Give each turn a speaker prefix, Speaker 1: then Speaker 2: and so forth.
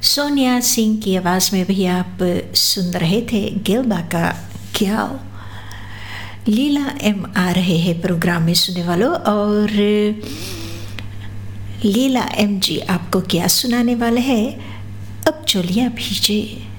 Speaker 1: सोनिया सिंह की आवाज़ में भी आप सुन रहे थे गिल्बा का ग्याओ। लीला एम आ रहे हैं प्रोग्राम में सुनने वालों, और लीला एम जी आपको क्या सुनाने वाले हैं। अब चोलियाँ भीजे।